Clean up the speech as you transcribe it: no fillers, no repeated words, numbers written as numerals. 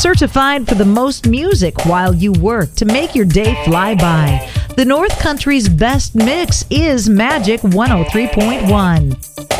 certified for the most music while you work to make your day fly by. The North Country's best mix is Magic 103.1.